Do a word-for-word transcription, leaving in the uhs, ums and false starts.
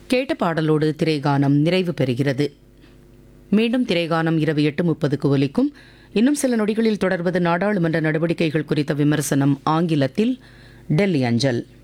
கேட்ட பாடலோடு திரைகானம் நிறைவு பெறுகிறது. மீண்டும் திரைகானம் இரவு எட்டு முப்பதுக்கு ஒலிக்கும். இன்னும் சில நொடிகளில் தொடர்வது நாடாளுமன்ற நடவடிக்கைகள் குறித்த விமர்சனம் ஆங்கிலத்தில் டெல்லி அஞ்சல்.